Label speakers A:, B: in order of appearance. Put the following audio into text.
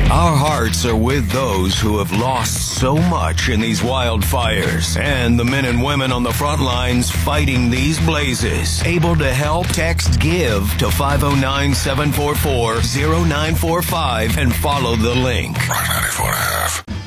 A: Our hearts are with those who have lost so much in these wildfires, and the men and women on the front lines fighting these blazes. Able to help? Text GIVE to 509-744-0945 and follow the link.
B: Rock 94.5.